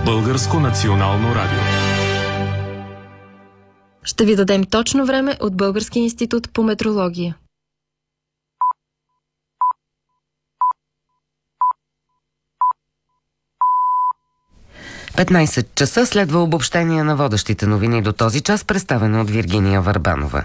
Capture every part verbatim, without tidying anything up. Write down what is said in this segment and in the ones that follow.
Българско национално радио. Ще ви дадем точно време от Българския институт по метрология. петнайсет часа следва обобщение на водещите новини до този час, представено от Виргиния Върбанова.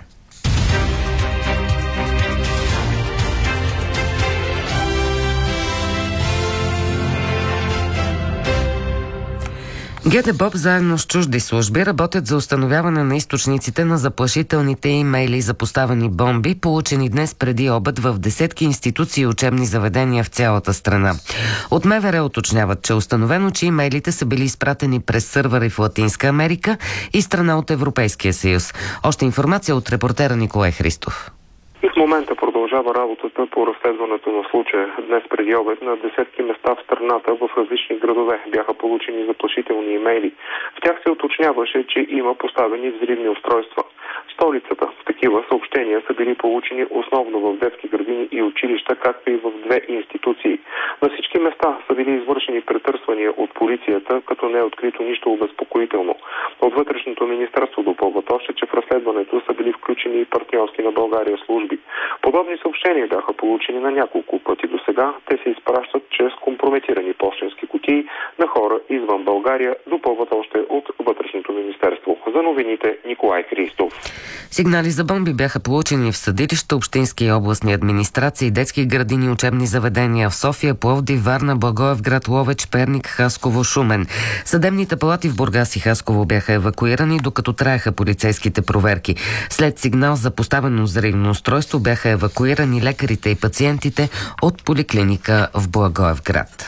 ГДБОП заедно с чужди служби работят за установяване на източниците на заплашителните имейли за поставени бомби, получени днес преди обед в десетки институции и учебни заведения в цялата страна. От МВР уточняват, че е установено, че имейлите са били изпратени през сървъри в Латинска Америка и страна от Европейския съюз. Още информация от репортера Николай Христов. И в момента продължава работата по разследването на случая. Днес преди обед на десетки места в страната в различни градове бяха получени заплашителни имейли. В тях се уточняваше, че има поставени взривни устройства. В столицата такива съобщения са били получени основно в детски градини и училища, както и в две институции. На всички места са били извършени претърсвания от полицията, като не е открито нищо обезпокоително. От Вътрешното министерство допълват още, че в разследването са били включени и партньорски на България служби. Подобни съобщения бяха получени на няколко пъти до сега. Те се изпращат чрез компрометирани пощенски кутии на хора извън България, допълват още от Вътрешното министерство. За новините Николай Христов. Сигнали за бомби бяха получени в съдилища, общински и областни администрации, детски градини, учебни заведения в София, Пловдив, Варна, Благоевград, Ловеч, Перник, Хасково, Шумен. Съдебните палати в Бургас и Хасково бяха евакуирани, докато траеха полицейските проверки. След сигнал за поставено взривно устройство бяха евакуирани лекарите и пациентите от поликлиника в Благоевград.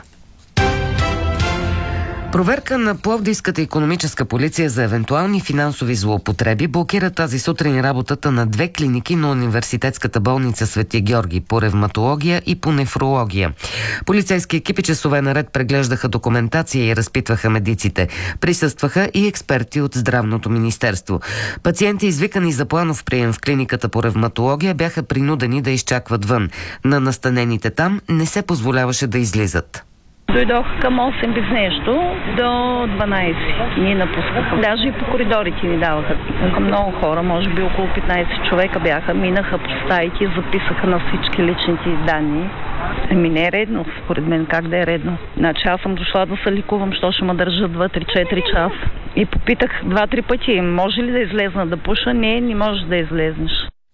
Проверка на Пловдивската икономическа полиция за евентуални финансови злоупотреби блокира тази сутрин работата на две клиники на университетската болница Свети Георги по ревматология и по нефрология. Полицейски екипи часове наред преглеждаха документация и разпитваха медиците. Присъстваха и експерти от Здравното министерство. Пациенти, извикани за планов прием в клиниката по ревматология, бяха принудени да изчакват вън. На настанените там не се позволяваше да излизат. Дойдох към осем без нещо до дванайсет. Ни напускаха. Даже и по коридорите ни даваха. Много хора, може би около петнайсет човека бяха, минаха по стаите, записаха на всички личните данни. Ами не е редно, според мен, как да е редно. Значи аз съм дошла да се ликувам, що ще ме държат два три четири часа. И попитах два-три пъти, може ли да излезна да пуша? Не, не можеш да излезнеш.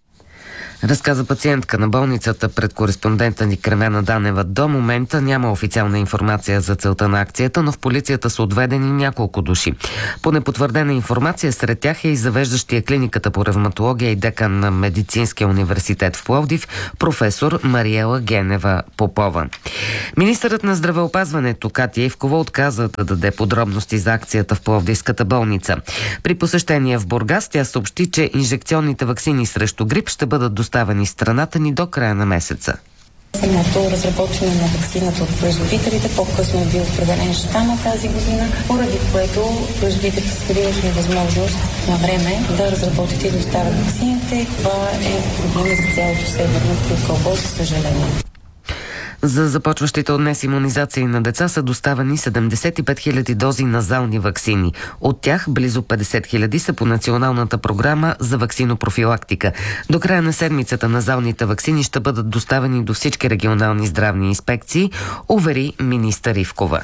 Разказа пациентка на болницата пред кореспондента ни Кремена Данева. До момента няма официална информация за целта на акцията, но в полицията са отведени няколко души. По непотвърдена информация сред тях е и завеждащия клиниката по ревматология и декан на Медицинския университет в Пловдив, професор Мариела Генева Попова. Министърът на здравеопазването Катя Ивкова отказа да даде подробности за акцията в Пловдивската болница. При посещение в Бургас тя съобщи, че инжекционните ваксини срещу грип ще бъдат доставени в страната ни до края на месеца. Самото разработване на ваксината от производителите по-късно е бил определен щама тази година, поради което производителите са били невъзможност на време да разработят и доставят ваксините. Това е проблем за цялото северно полукълбо, за съжаление. За започващите от днес имунизации на деца са доставени седемдесет и пет хиляди дози назални ваксини. От тях близо петдесет хиляди са по националната програма за ваксинопрофилактика. До края на седмицата назалните ваксини ще бъдат доставени до всички регионални здравни инспекции, увери министър Ивкова.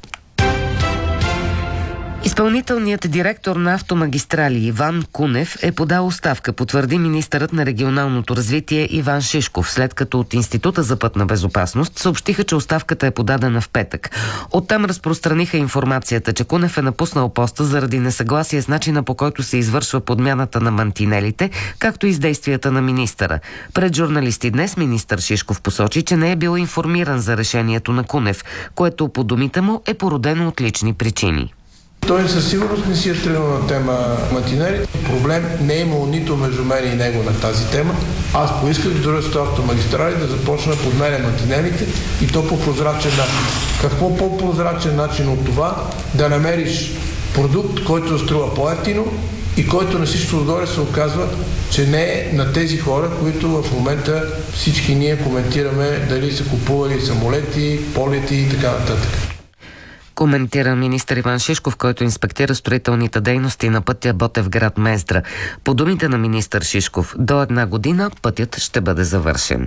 Изпълнителният директор на Автомагистрали Иван Кунев е подал оставка, потвърди министърът на регионалното развитие Иван Шишков, след като от Института за пътна безопасност съобщиха, че оставката е подадена в петък. Оттам разпространиха информацията, че Кунев е напуснал поста заради несъгласие с начина, по който се извършва подмяната на мантинелите, както и с действията на министъра. Пред журналисти днес министър Шишков посочи, че не е бил информиран за решението на Кунев, което по думите му е породено от лични причини. Той със сигурност не си е тръгнал на тема мантинери. Проблем не е имало нито между мен и него на тази тема. Аз поисках в дружеството Автомагистрали да започна подменя мантинелите и то по прозрачен начин. Какво по-прозрачен начин от това да намериш продукт, който струва по-евтино и който на всичко отгоре се оказва, че не е на тези хора, които в момента всички ние коментираме дали са купували самолети, полети и така нататък. коментира министър Иван Шишков, който инспектира строителните дейности на пътя Ботевград – Мездра. По думите на министър Шишков, до една година пътят ще бъде завършен.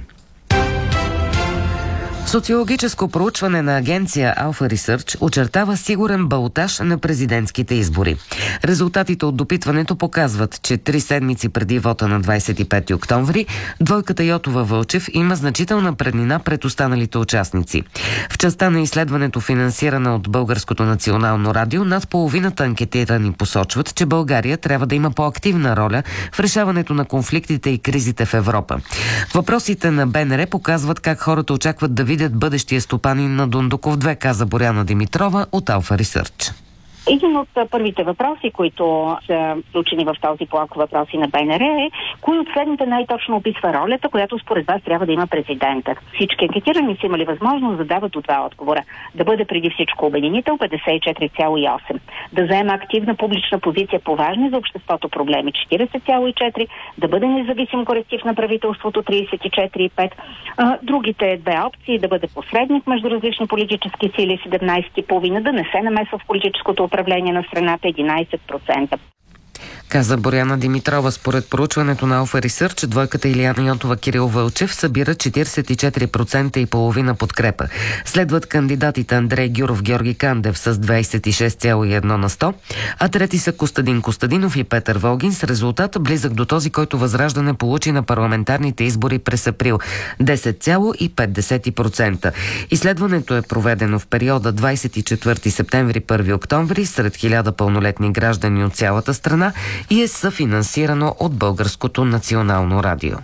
Социологическо проучване на агенция Alpha Research очертава сигурен балотаж на президентските избори. Резултатите от допитването показват, че три седмици преди вота на двадесет и пети октомври, двойката Йотова-Вълчев има значителна преднина пред останалите участници. В частта на изследването, финансирана от Българското национално радио, над половината анкетирани посочват, че България трябва да има по-активна роля в решаването на конфликтите и кризите в Европа. Въпросите на БНР показват как хората очакват да видят бъдещия стопанин на Дондуков две, каза Боряна Димитрова от Alpha Research. Един от първите въпроси, които са включени в този блок въпроси на БНР е: кои от следните най-точно описва ролята, която според вас трябва да има президента? Всички анкетирани са имали възможност да дават до два отговора. Да бъде преди всичко обединител петдесет и четири цяло и осем, да заема активна публична позиция по важни за обществото проблеми четиридесет цяло и четири, да бъде независим коректив на правителството тридесет и четири цяло и пет. Другите две опции: да бъде посредник между различни политически сили седемнадесет цяло и пет, да не се намесва в политическото управление на страната единадесет процента. Каза Боряна Димитрова. Според проучването на Alpha Research, двойката Илияна Йотова-Кирил-Вълчев събира четиридесет и четири процента и половина подкрепа. Следват кандидатите Андрей Гюров, Георги Кандев с двадесет и шест цяло и едно на сто, а трети са Костадин Костадинов и Петър Волгин с резултат близък до този, който Възраждане получи на парламентарните избори през април – десет цяло и пет десети процента. Изследването е проведено в периода двадесет и четвърти септември – първи октомври сред хиляда пълнолетни граждани от цялата страна и е съфинансирано от Българското национално радио.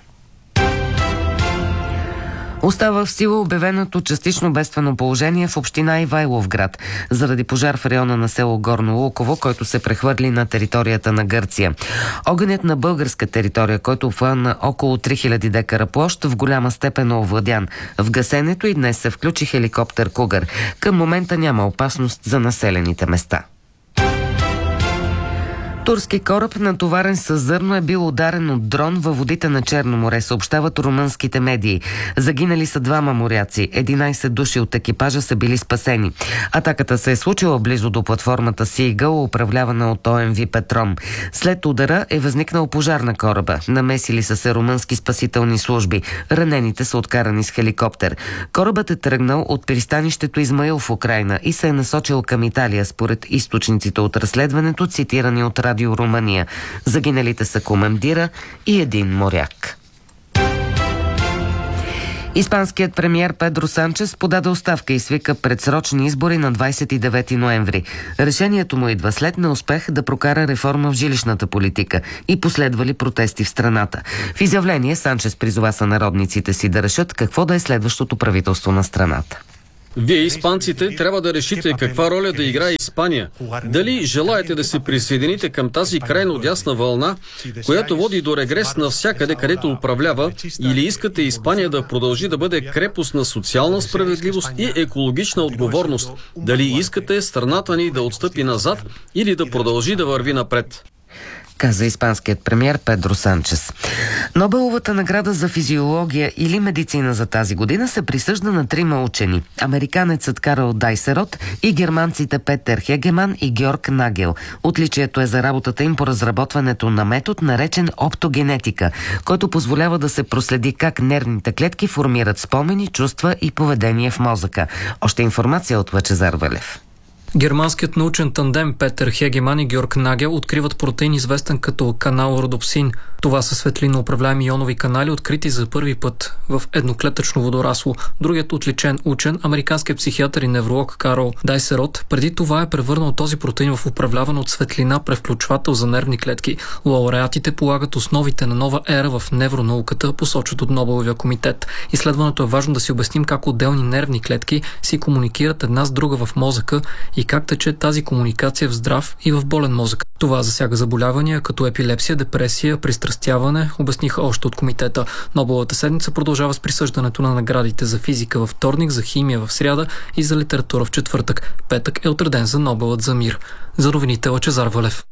Остава в сила обявеното частично бедствено положение в община Ивайловград заради пожар в района на село Горно Луково, който се прехвърли на територията на Гърция. Огънят на българска територия, който обхвана около три хиляди декара площ, в голяма степен е овладян. В гасенето и днес се включи хеликоптер Кугър. Към момента няма опасност за населените места. Турски кораб, натоварен с зърно, е бил ударен от дрон във водите на Черно море, съобщават румънските медии. Загинали са двама моряци, единадесет души от екипажа са били спасени. Атаката се е случила близо до платформата Сигъл, управлявана от О М В Петром. След удара е възникнал пожар на кораба. Намесили са се румънски спасителни служби. Ранените са откарани с хеликоптер. Корабът е тръгнал от пристанището Измаил в Украйна и се е насочил към Италия, според източниците от разследването, цитирани от Радио Румъния. Загиналите са командира и един моряк. Испанският премиер Педро Санчес подаде оставка и свика предсрочни избори на двадесет и девети ноември. Решението му идва след неуспех да прокара реформа в жилищната политика и последвали протести в страната. В изявление Санчес призова сънародниците си да решат какво да е следващото правителство на страната. Вие, испанците, трябва да решите каква роля да играе Испания. Дали желаете да се присъедините към тази крайно дясна вълна, която води до регрес навсякъде, където управлява, или искате Испания да продължи да бъде крепост на социална справедливост и екологична отговорност? Дали искате страната ни да отстъпи назад или да продължи да върви напред? Каза испанският премиер Педро Санчес. Нобеловата награда за физиология или медицина за тази година се присъжда на трима учени. Американецът Карл Дайсерот и германците Петер Хегеман и Георг Нагел. Отличието е за работата им по разработването на метод, наречен оптогенетика, който позволява да се проследи как нервните клетки формират спомени, чувства и поведение в мозъка. Още информация от Лъчезар Валев. Германският научен тандем Петер Хегеман и Георг Нагел откриват протеин, известен като канал родопсин. Това са светлинно управляеми ионови канали, открити за първи път в едноклетъчно водорасло. Другият отличен учен, американският психиатър и невролог Карл Дайсерот, преди това е превърнал този протеин в управляван от светлина превключвател за нервни клетки. Лауреатите полагат основите на нова ера в невронауката, посочват от Нобеловия комитет. Изследването е важно да си обясним как отделни нервни клетки си комуникират една с друга в мозъка и как тече тази комуникация в здрав и в болен мозък. Това засяга заболявания като епилепсия, депресия, пристрастяване, обясниха още от комитета. Нобеловата седмица продължава с присъждането на наградите за физика във вторник, за химия в сряда и за литература в четвъртък. Петък е отреден за Нобелът за мир. За новините Лъчезар Валев.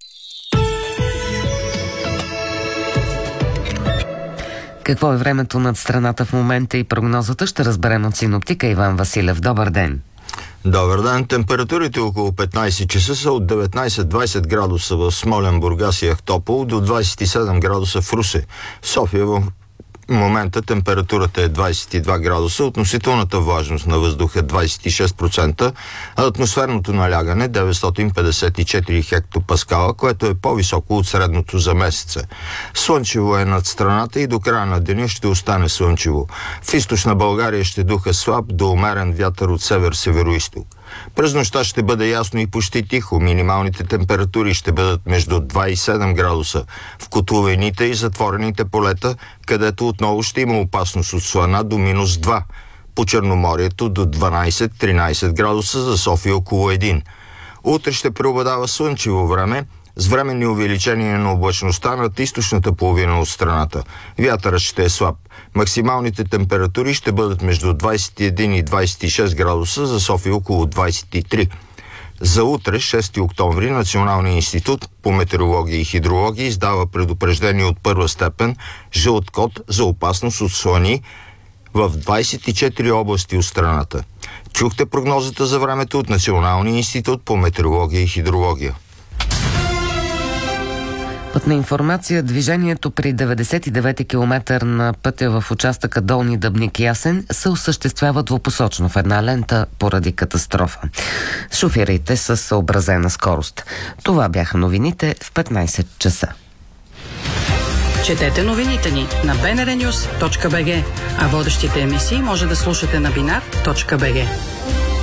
Какво е времето над страната в момента и прогнозата ще разберем от синоптика Иван Василев. Добър ден! Добър ден. Температурите около петнайсет часа са от деветнайсет до двайсет градуса в Смолян, Бургас и Ахтопол до двайсет и седем градуса в Русе. В София в момента температурата е двайсет и два градуса, относителната влажност на въздуха е двайсет и шест процента, а атмосферното налягане деветстотин петдесет и четири хектопаскала, което е по-високо от средното за месеца. Слънчево е над страната и до края на деня ще остане слънчево. В източна България ще духа слаб до умерен вятър от север-североизток. През нощта ще бъде ясно и почти тихо. Минималните температури ще бъдат между два и седем градуса в котловините и затворените полета, където отново ще има опасност от слана до минус два. По Черноморието до дванайсет-тринайсет градуса, за София около един. Утре ще преобладава слънчево време, с временни увеличения на облачността над източната половина от страната. Вятърът ще е слаб. Максималните температури ще бъдат между двайсет и един и двайсет и шест градуса, за София около двайсет и три. За утре, шести октомври, Националният институт по метеорология и хидрология издава предупреждение от първа степен жълт код за опасност от слани в двайсет и четири области от страната. Чухте прогнозата за времето от Националния институт по метеорология и хидрология. Пътна информация. Движението при деветдесет и девети километър на пътя в участъка Долни Дъбник Ясен се осъществява двупосочно в една лента поради катастрофа. Шофирайте с съобразена скорост. Това бяха новините в петнайсет часа. Четете новините ни на би ен ар нюз точка би джи, а водещите емисии може да слушате на бинар точка би джи.